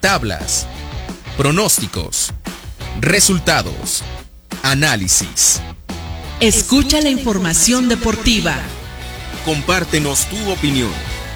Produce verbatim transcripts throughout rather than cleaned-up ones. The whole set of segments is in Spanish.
tablas, pronósticos, resultados, análisis. Escucha la información deportiva. Compártenos tu opinión.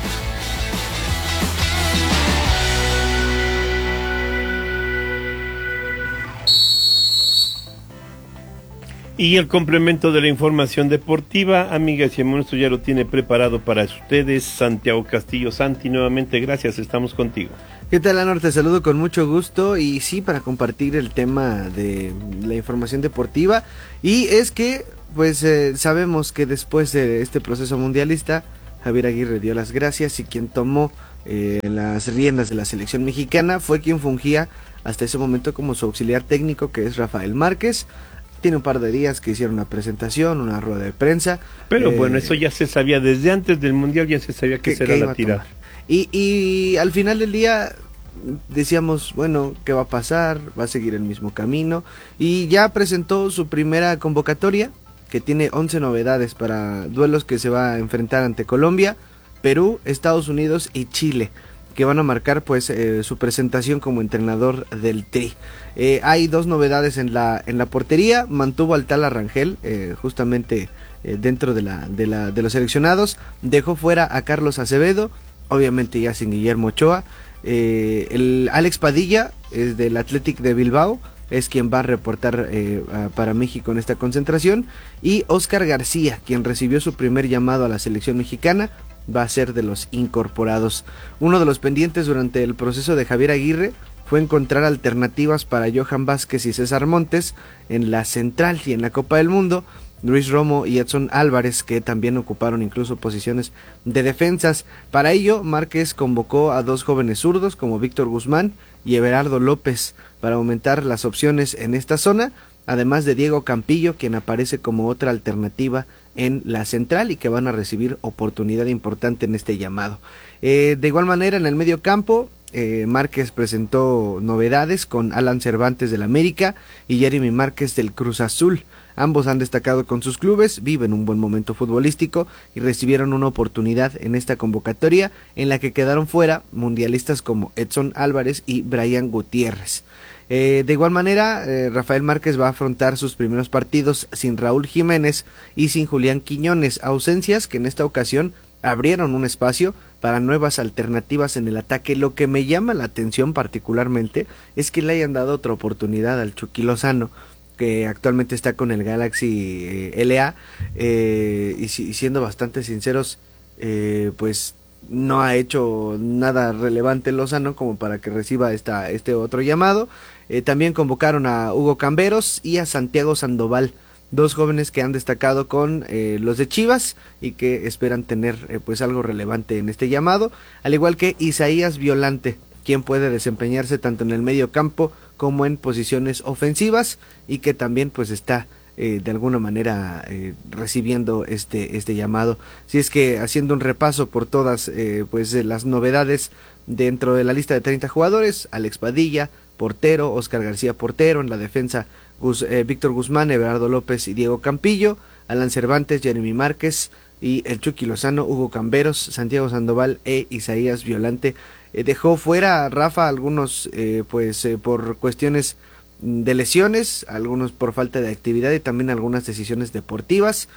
Y el complemento de la información deportiva, amigas y amigos, ya lo tiene preparado para ustedes Santiago Castillo. Santi, nuevamente gracias, estamos contigo. ¿Qué tal, Anor? Te saludo con mucho gusto y sí, para compartir el tema de la información deportiva. Y es que, pues, eh, sabemos que después de este proceso mundialista, Javier Aguirre dio las gracias y quien tomó eh, las riendas de la selección mexicana fue quien fungía hasta ese momento como su auxiliar técnico, que es Rafael Márquez. Tiene un par de días que hicieron una presentación, una rueda de prensa. Pero eh, bueno, eso ya se sabía, desde antes del Mundial ya se sabía que, que será la tirada. Y, y al final del día decíamos, bueno, ¿qué va a pasar? Va a seguir el mismo camino. Y ya presentó su primera convocatoria, que tiene once novedades para duelos que se va a enfrentar ante Colombia, Perú, Estados Unidos y Chile, que van a marcar pues eh, su presentación como entrenador del Tri. Eh, hay dos novedades en la en la portería. Mantuvo al Tala Rangel, eh, justamente eh, dentro de la, de la de los seleccionados. Dejó fuera a Carlos Acevedo, obviamente ya sin Guillermo Ochoa. Eh, el Alex Padilla es del Athletic de Bilbao, es quien va a reportar eh, a, para México en esta concentración. Y Oscar García, quien recibió su primer llamado a la selección mexicana, va a ser de los incorporados. Uno de los pendientes durante el proceso de Javier Aguirre fue encontrar alternativas para Johan Vázquez y César Montes en la central y en la Copa del Mundo. Luis Romo y Edson Álvarez, que también ocuparon incluso posiciones de defensas. Para ello, Márquez convocó a dos jóvenes zurdos como Víctor Guzmán y Everardo López para aumentar las opciones en esta zona, además de Diego Campillo, quien aparece como otra alternativa en la central y que van a recibir oportunidad importante en este llamado. Eh, de igual manera, en el medio campo, eh, Márquez presentó novedades con Alan Cervantes del América y Jeremy Márquez del Cruz Azul. Ambos han destacado con sus clubes, viven un buen momento futbolístico y recibieron una oportunidad en esta convocatoria en la que quedaron fuera mundialistas como Edson Álvarez y Brian Gutiérrez. Eh, de igual manera, eh, Rafael Márquez va a afrontar sus primeros partidos sin Raúl Jiménez y sin Julián Quiñones, ausencias que en esta ocasión abrieron un espacio para nuevas alternativas en el ataque. Lo que me llama la atención particularmente es que le hayan dado otra oportunidad al Chucky Lozano, que actualmente está con el Galaxy eh, L A, eh, y, y siendo bastante sinceros, eh, pues no ha hecho nada relevante Lozano como para que reciba esta, este otro llamado. Eh, también convocaron a Hugo Camberos y a Santiago Sandoval, dos jóvenes que han destacado con eh, los de Chivas y que esperan tener eh, pues algo relevante en este llamado, al igual que Isaías Violante, quien puede desempeñarse tanto en el medio campo como en posiciones ofensivas y que también pues está eh, de alguna manera eh, recibiendo este este llamado. Si es que haciendo un repaso por todas eh, pues eh, las novedades dentro de la lista de treinta jugadores: Alex Padilla, portero; Oscar García, portero; en la defensa Gus, eh, Víctor Guzmán, Everardo López y Diego Campillo; Alan Cervantes, Jeremy Márquez y el Chucky Lozano, Hugo Camberos, Santiago Sandoval e Isaías Violante. Eh, dejó fuera a Rafa algunos eh, pues eh, por cuestiones de lesiones, algunos por falta de actividad y también algunas decisiones deportivas.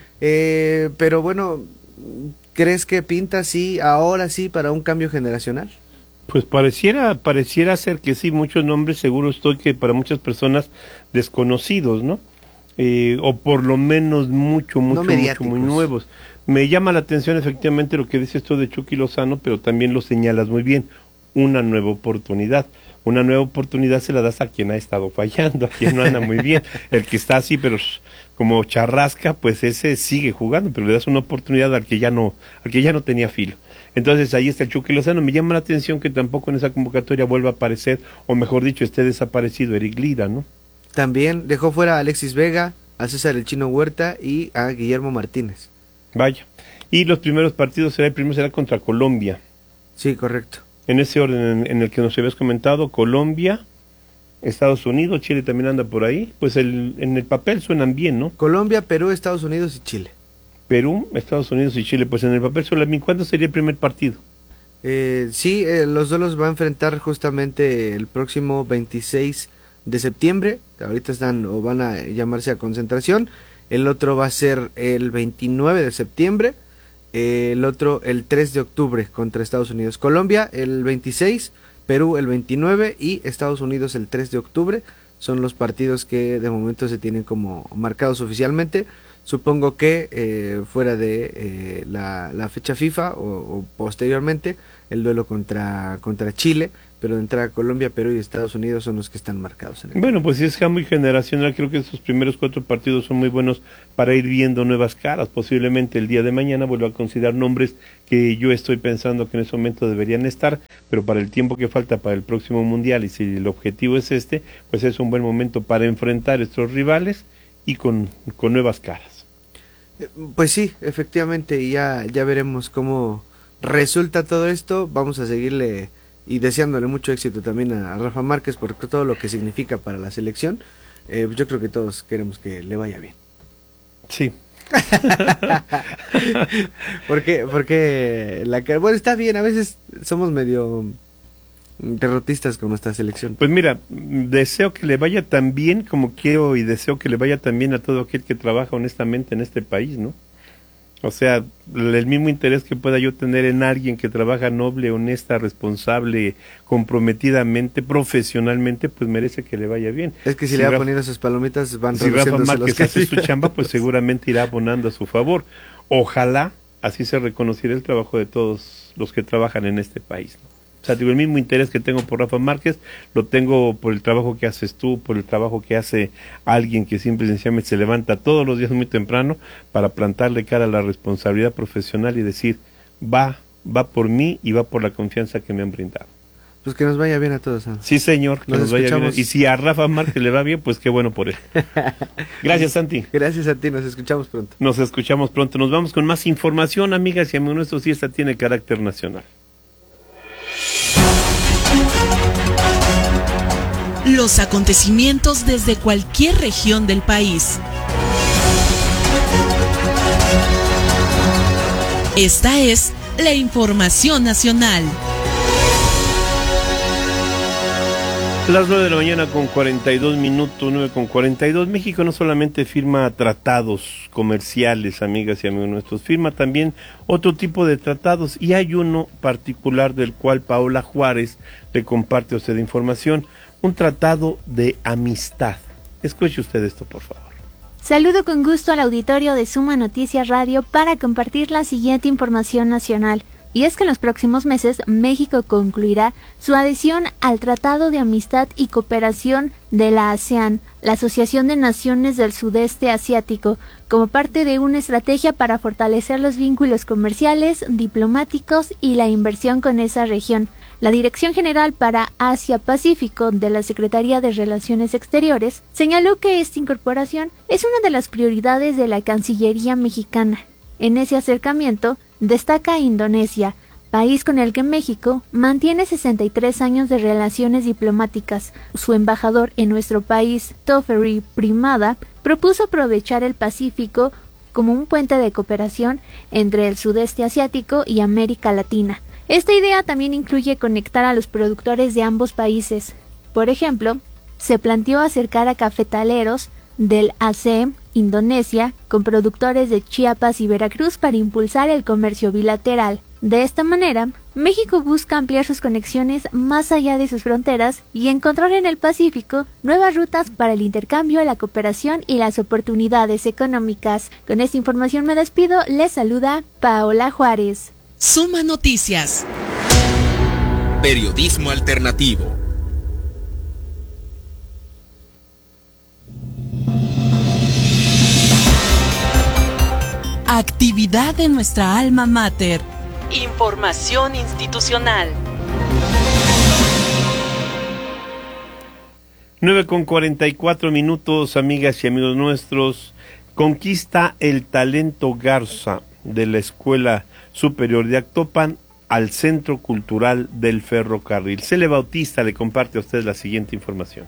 Eh, pero bueno, ¿crees que pinta así, ahora sí, para un cambio generacional? Pues pareciera, pareciera ser que sí, muchos nombres seguro estoy que para muchas personas desconocidos, ¿no? Eh, o por lo menos mucho, mucho, no mucho, muy nuevos. Me llama la atención efectivamente lo que dice esto de Chucky Lozano, pero también lo señalas muy bien, una nueva oportunidad. Una nueva oportunidad se la das a quien ha estado fallando, a quien no anda muy bien. El que está así, pero como charrasca, pues ese sigue jugando, pero le das una oportunidad al que ya no, al que ya no tenía filo. Entonces ahí está el Chucky Lozano. Me llama la atención que tampoco en esa convocatoria vuelva a aparecer, o mejor dicho, esté desaparecido Eric Lira, ¿no? También dejó fuera a Alexis Vega, a César el Chino Huerta y a Guillermo Martínez. Vaya. Y los primeros partidos será el primero será contra Colombia. Sí, correcto. En ese orden en, en el que nos habías comentado, Colombia, Estados Unidos, Chile también anda por ahí. Pues el, en el papel suenan bien, ¿no? Colombia, Perú, Estados Unidos y Chile. Perú, Estados Unidos y Chile. Pues en el papel suenan bien. ¿Cuándo sería el primer partido? Eh, sí, eh, los dos los va a enfrentar justamente el próximo veintiséis de septiembre. Ahorita están o van a llamarse a concentración. El otro va a ser el veintinueve de septiembre. Eh, el otro el tres de octubre contra Estados Unidos. Colombia el veintiséis, Perú el veintinueve y Estados Unidos el tres de octubre. Son los partidos que de momento se tienen como marcados oficialmente. Supongo que eh, fuera de eh, la, la fecha FIFA o, o posteriormente el duelo contra, contra Chile, pero de entrada Colombia, Perú y Estados Unidos son los que están marcados. En el bueno, pues si es muy generacional, creo que estos primeros cuatro partidos son muy buenos para ir viendo nuevas caras. Posiblemente el día de mañana vuelva a considerar nombres que yo estoy pensando que en ese momento deberían estar, pero para el tiempo que falta para el próximo Mundial y si el objetivo es este, pues es un buen momento para enfrentar estos rivales y con, con nuevas caras. Pues sí, efectivamente, y ya, ya veremos cómo resulta todo esto. Vamos a seguirle y deseándole mucho éxito también a, a Rafa Márquez por todo lo que significa para la selección. Eh, yo creo que todos queremos que le vaya bien. Sí. porque porque la bueno, está bien, a veces somos medio derrotistas con nuestra selección. Pues mira, deseo que le vaya tan bien como quiero y deseo que le vaya tan bien a todo aquel que trabaja honestamente en este país, ¿no? O sea, el mismo interés que pueda yo tener en alguien que trabaja noble, honesta, responsable, comprometidamente, profesionalmente, pues merece que le vaya bien. Es que si, si le va Rafa, poniendo sus palomitas van si Rafa Márquez hace su chamba, pues seguramente irá abonando a su favor. Ojalá así se reconociera el trabajo de todos los que trabajan en este país, ¿no? O sea, digo, el mismo interés que tengo por Rafa Márquez, lo tengo por el trabajo que haces tú, por el trabajo que hace alguien que simple y sencillamente se levanta todos los días muy temprano para plantarle cara a la responsabilidad profesional y decir, va, va por mí y va por la confianza que me han brindado. Pues que nos vaya bien a todos, ¿no? Sí, señor, que nos, nos vaya bien. Y si a Rafa Márquez le va bien, pues qué bueno por él. Gracias, Santi. Gracias a ti, nos escuchamos pronto. Nos escuchamos pronto. Nos vamos con más información, amigas y amigos nuestros, y esta tiene carácter nacional. Los acontecimientos desde cualquier región del país. Esta es la información nacional. Las nueve de la mañana con cuarenta y dos minutos, nueve con cuarenta y dos. México no solamente firma tratados comerciales, amigas y amigos nuestros, firma también otro tipo de tratados y hay uno particular del cual Paola Juárez le comparte a usted información, un tratado de amistad. Escuche usted esto, por favor. Saludo con gusto al auditorio de Suma Noticias Radio para compartir la siguiente información nacional. Y es que en los próximos meses México concluirá su adhesión al Tratado de Amistad y Cooperación de la ASEAN, la Asociación de Naciones del Sudeste Asiático, como parte de una estrategia para fortalecer los vínculos comerciales, diplomáticos y la inversión con esa región. La Dirección General para Asia-Pacífico de la Secretaría de Relaciones Exteriores señaló que esta incorporación es una de las prioridades de la Cancillería mexicana. En ese acercamiento destaca Indonesia, país con el que México mantiene sesenta y tres años de relaciones diplomáticas. Su embajador en nuestro país, Toferi Primada, propuso aprovechar el Pacífico como un puente de cooperación entre el sudeste asiático y América Latina. Esta idea también incluye conectar a los productores de ambos países. Por ejemplo, se planteó acercar a cafetaleros del A S E M, Indonesia, con productores de Chiapas y Veracruz para impulsar el comercio bilateral. De esta manera, México busca ampliar sus conexiones más allá de sus fronteras y encontrar en el Pacífico nuevas rutas para el intercambio, la cooperación y las oportunidades económicas. Con esta información me despido, les saluda Paola Juárez. Suma Noticias. Periodismo alternativo. Actividad de nuestra alma mater. Información institucional. nueve con cuarenta y cuatro minutos, amigas y amigos nuestros. Conquista el talento Garza de la Escuela Superior de Actopan al Centro Cultural del Ferrocarril. Cele Bautista le comparte a usted la siguiente información.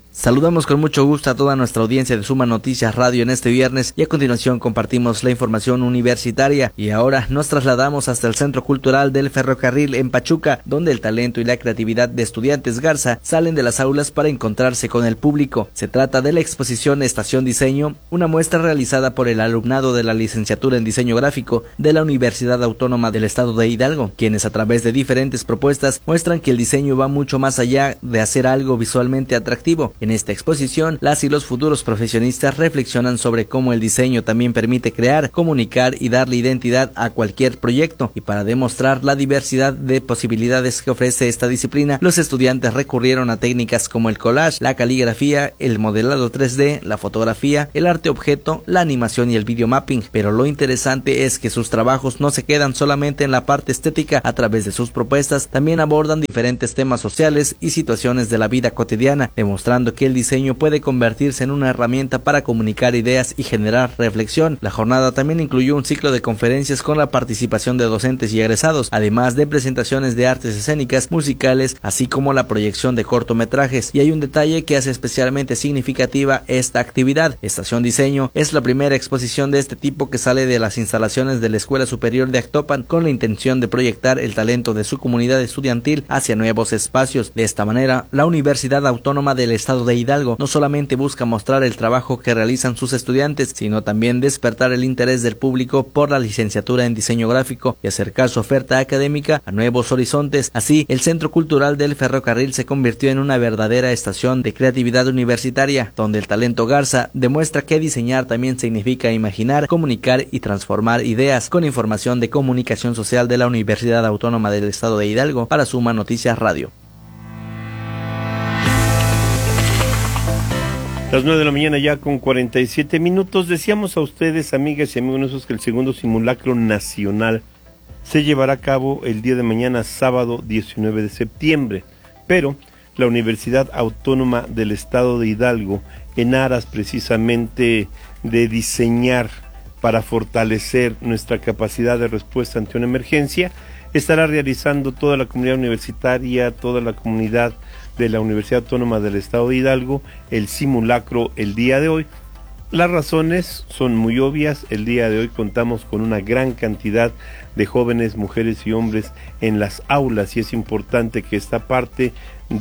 Saludamos con mucho gusto a toda nuestra audiencia de Suma Noticias Radio en este viernes y a continuación compartimos la información universitaria y ahora nos trasladamos hasta el Centro Cultural del Ferrocarril en Pachuca, donde el talento y la creatividad de estudiantes Garza salen de las aulas para encontrarse con el público. Se trata de la exposición Estación Diseño, una muestra realizada por el alumnado de la licenciatura en Diseño Gráfico de la Universidad Autónoma del Estado de Hidalgo, quienes a través de diferentes propuestas muestran que el diseño va mucho más allá de hacer algo visualmente atractivo. En esta exposición, las y los futuros profesionistas reflexionan sobre cómo el diseño también permite crear, comunicar y darle identidad a cualquier proyecto, y para demostrar la diversidad de posibilidades que ofrece esta disciplina, los estudiantes recurrieron a técnicas como el collage, la caligrafía, el modelado tres D, la fotografía, el arte objeto, la animación y el videomapping, pero lo interesante es que sus trabajos no se quedan solamente en la parte estética. A través de sus propuestas también abordan diferentes temas sociales y situaciones de la vida cotidiana, demostrando que el diseño puede convertirse en una herramienta para comunicar ideas y generar reflexión. La jornada también incluyó un ciclo de conferencias con la participación de docentes y egresados, además de presentaciones de artes escénicas, musicales, así como la proyección de cortometrajes. Y hay un detalle que hace especialmente significativa esta actividad. Estación Diseño es la primera exposición de este tipo que sale de las instalaciones de la Escuela Superior de Actopan, con la intención de proyectar el talento de su comunidad estudiantil hacia nuevos espacios. De esta manera, la Universidad Autónoma del Estado de Hidalgo no solamente busca mostrar el trabajo que realizan sus estudiantes, sino también despertar el interés del público por la licenciatura en Diseño Gráfico y acercar su oferta académica a nuevos horizontes. Así, el Centro Cultural del Ferrocarril se convirtió en una verdadera estación de creatividad universitaria, donde el talento Garza demuestra que diseñar también significa imaginar, comunicar y transformar ideas. Con información de Comunicación Social de la Universidad Autónoma del Estado de Hidalgo, para Suma Noticias Radio. Las nueve de la mañana ya con cuarenta y siete minutos. Decíamos a ustedes, amigas y amigos nuestros, que el segundo simulacro nacional se llevará a cabo el día de mañana, sábado diecinueve de septiembre. Pero la Universidad Autónoma del Estado de Hidalgo, en aras precisamente de diseñar para fortalecer nuestra capacidad de respuesta ante una emergencia, estará realizando toda la comunidad universitaria, toda la comunidad de la Universidad Autónoma del Estado de Hidalgo, el simulacro el día de hoy. Las razones son muy obvias. El día de hoy contamos con una gran cantidad de jóvenes, mujeres y hombres en las aulas, y es importante que esta parte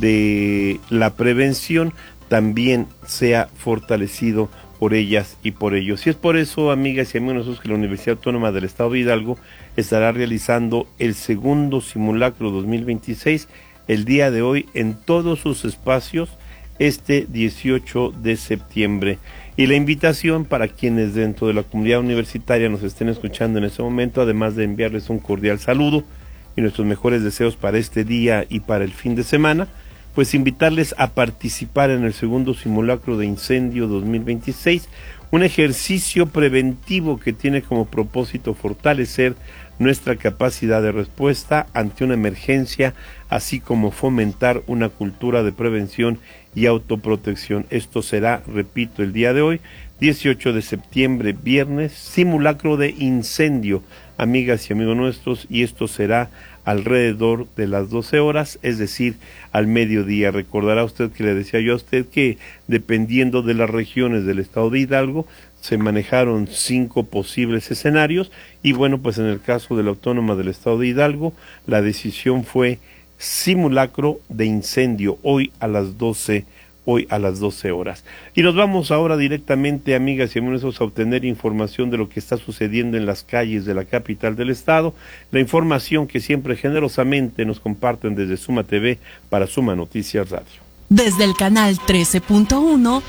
de la prevención también sea fortalecido por ellas y por ellos. Y es por eso, amigas y amigos nosotros, que la Universidad Autónoma del Estado de Hidalgo estará realizando el segundo simulacro dos mil veintiséis el día de hoy en todos sus espacios, este dieciocho de septiembre. Y la invitación para quienes dentro de la comunidad universitaria nos estén escuchando en este momento, además de enviarles un cordial saludo y nuestros mejores deseos para este día y para el fin de semana, pues invitarles a participar en el segundo simulacro de incendio dos mil veintiséis, un ejercicio preventivo que tiene como propósito fortalecer nuestra capacidad de respuesta ante una emergencia, así como fomentar una cultura de prevención y autoprotección. Esto será, repito, el día de hoy, dieciocho de septiembre, viernes, simulacro de incendio, amigas y amigos nuestros, y esto será alrededor de las doce horas, es decir, al mediodía. Recordará usted que le decía yo a usted que dependiendo de las regiones del estado de Hidalgo, se manejaron cinco posibles escenarios, y bueno, pues en el caso de la Autónoma del Estado de Hidalgo, la decisión fue simulacro de incendio, hoy a las doce, hoy a las doce horas. Y nos vamos ahora directamente, amigas y amigos, a obtener información de lo que está sucediendo en las calles de la capital del estado, la información que siempre generosamente nos comparten desde Suma T V para Suma Noticias Radio. Desde el canal trece punto uno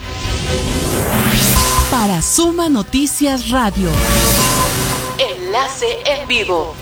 para Suma Noticias Radio. Enlace en vivo.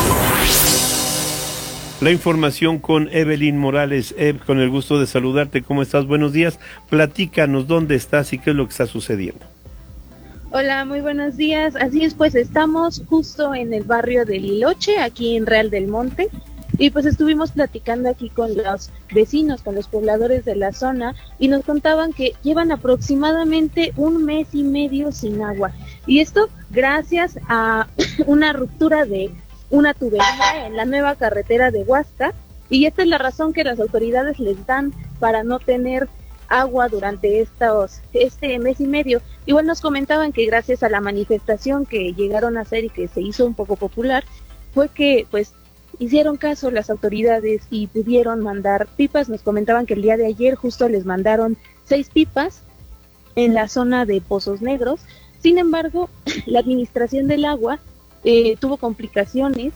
La información con Evelyn Morales. Eve, con el gusto de saludarte. ¿Cómo estás? Buenos días. Platícanos dónde estás y qué es lo que está sucediendo. Hola, muy buenos días. Así es, pues estamos justo en el barrio de Liloche, aquí en Real del Monte. Y pues estuvimos platicando aquí con los vecinos, con los pobladores de la zona, y nos contaban que llevan aproximadamente un mes y medio sin agua. Y esto gracias a una ruptura de una tubería en la nueva carretera de Huasca, y esta es la razón que las autoridades les dan para no tener agua durante estos, este mes y medio. Igual nos comentaban que gracias a la manifestación que llegaron a hacer y que se hizo un poco popular, fue que pues hicieron caso las autoridades y pudieron mandar pipas. Nos comentaban que el día de ayer justo les mandaron seis pipas en la zona de Pozos Negros. Sin embargo, la administración del agua eh, tuvo complicaciones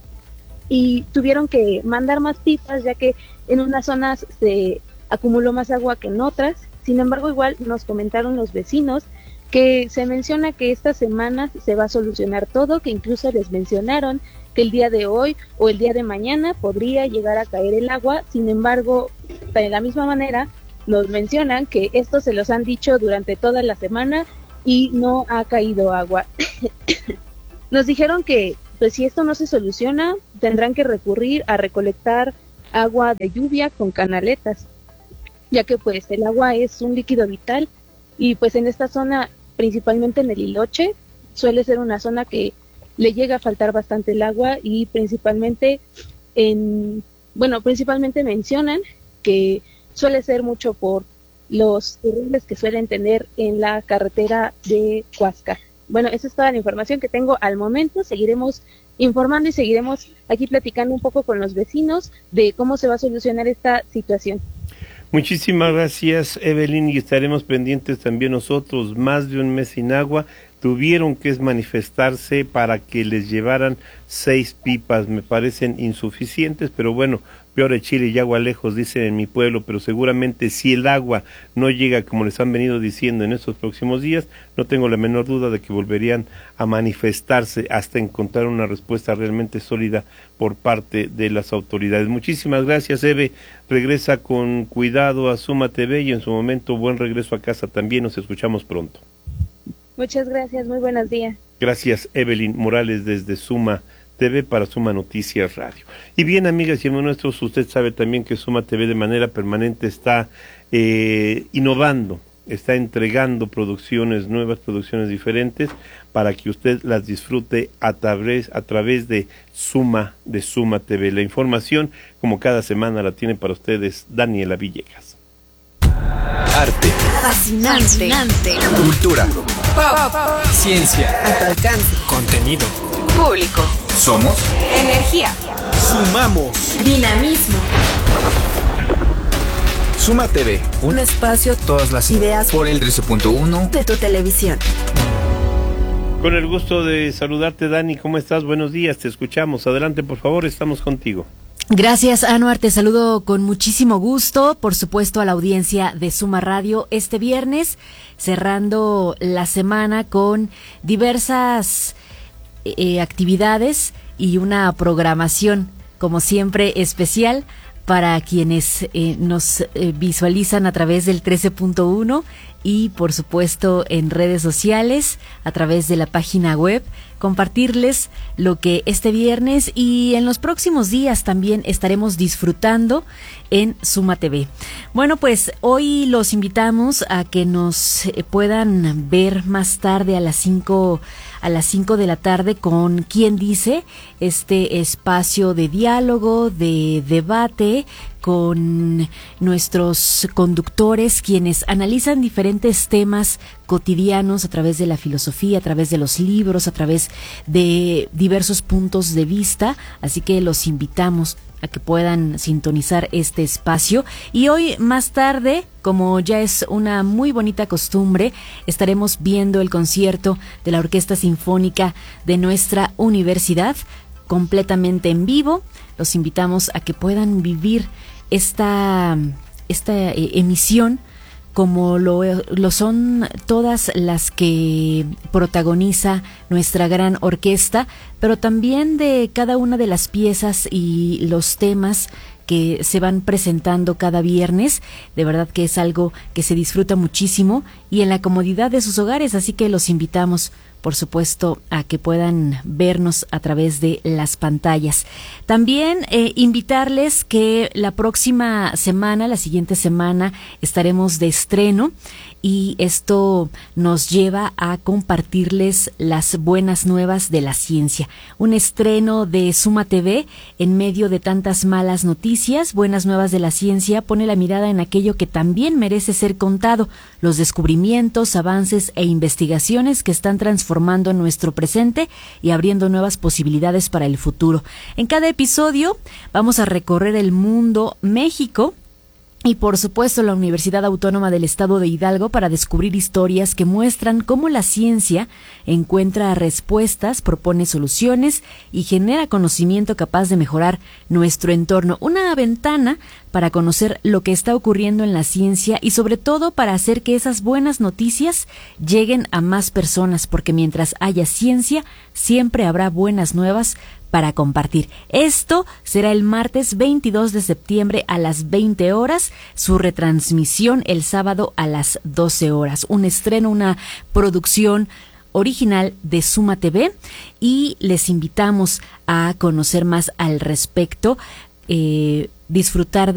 y tuvieron que mandar más pipas, ya que en unas zonas se acumuló más agua que en otras. Sin embargo, igual nos comentaron los vecinos que se menciona que esta semana se va a solucionar todo, que incluso les mencionaron que el día de hoy o el día de mañana podría llegar a caer el agua. Sin embargo, de la misma manera nos mencionan que esto se los han dicho durante toda la semana y no ha caído agua. Nos dijeron que pues si esto no se soluciona, tendrán que recurrir a recolectar agua de lluvia con canaletas, ya que pues el agua es un líquido vital y pues en esta zona, principalmente en el Liloche, suele ser una zona que le llega a faltar bastante el agua y principalmente en, bueno, principalmente mencionan que suele ser mucho por los derrumbes que suelen tener en la carretera de Huasca. Bueno, esa es toda la información que tengo al momento. Seguiremos informando y seguiremos aquí platicando un poco con los vecinos de cómo se va a solucionar esta situación. Muchísimas gracias, Evelyn, y estaremos pendientes también nosotros. Más de un mes sin agua, tuvieron que manifestarse para que les llevaran seis pipas. Me parecen insuficientes, pero bueno, peor de Chile y agua lejos, dicen en mi pueblo, pero seguramente si el agua no llega como les han venido diciendo en estos próximos días, no tengo la menor duda de que volverían a manifestarse hasta encontrar una respuesta realmente sólida por parte de las autoridades. Muchísimas gracias, Eve. Regresa con cuidado a Suma T V y en su momento buen regreso a casa también. Nos escuchamos pronto. Muchas gracias, muy buenos días. Gracias, Evelyn Morales, desde Suma T V para Suma Noticias Radio. Y bien, amigas y amigos nuestros, usted sabe también que Suma T V de manera permanente está eh, innovando, está entregando producciones nuevas, producciones diferentes, para que usted las disfrute a través, a través de Suma, de Suma T V. La información, como cada semana, la tiene para ustedes Daniela Villegas. Arte. Fascinante. Fascinante. Cultura. Pop. Ciencia. A tu alcance. Contenido. Público. Somos Energía. Sumamos. Dinamismo. Suma T V. Un espacio, todas las ideas por el trece punto uno de tu televisión. Con el gusto de saludarte, Dani. ¿Cómo estás? Buenos días, te escuchamos. Adelante, por favor, estamos contigo. Gracias, Anuar, te saludo con muchísimo gusto, por supuesto a la audiencia de Suma Radio este viernes, cerrando la semana con diversas eh, actividades y una programación, como siempre, especial para quienes eh, nos eh, visualizan a través del trece punto uno y por supuesto en redes sociales, a través de la página web, compartirles lo que este viernes y en los próximos días también estaremos disfrutando en Suma T V. Bueno, pues hoy los invitamos a que nos eh, puedan ver más tarde a las cinco a las cinco de la tarde con Quién Dice, este espacio de diálogo, de debate con nuestros conductores, quienes analizan diferentes temas cotidianos a través de la filosofía, a través de los libros, a través de diversos puntos de vista, así que los invitamos a que puedan sintonizar este espacio. Y hoy más tarde, como ya es una muy bonita costumbre, estaremos viendo el concierto de la Orquesta Sinfónica de nuestra universidad, completamente en vivo. Los invitamos a que puedan vivir esta, esta eh, emisión como lo, lo son todas las que protagoniza nuestra gran orquesta, pero también de cada una de las piezas y los temas que se van presentando cada viernes. De verdad que es algo que se disfruta muchísimo y en la comodidad de sus hogares, así que los invitamos por supuesto, a que puedan vernos a través de las pantallas. También eh, invitarles que la próxima semana, la siguiente semana, estaremos de estreno y esto nos lleva a compartirles las buenas nuevas de la ciencia. Un estreno de Suma T V en medio de tantas malas noticias. Buenas nuevas de la ciencia pone la mirada en aquello que también merece ser contado, los descubrimientos, avances e investigaciones que están transformando nuestro presente y abriendo nuevas posibilidades para el futuro. En cada episodio vamos a recorrer el mundo, México y por supuesto la Universidad Autónoma del Estado de Hidalgo para descubrir historias que muestran cómo la ciencia encuentra respuestas, propone soluciones y genera conocimiento capaz de mejorar nuestro entorno. Una ventana para conocer lo que está ocurriendo en la ciencia y sobre todo para hacer que esas buenas noticias lleguen a más personas, porque mientras haya ciencia siempre habrá buenas nuevas para compartir. Esto será el martes veintidós de septiembre a las veinte horas, su retransmisión el sábado a las doce horas. Un estreno, una producción original de Suma T V y les invitamos a conocer más al respecto, eh, disfrutar de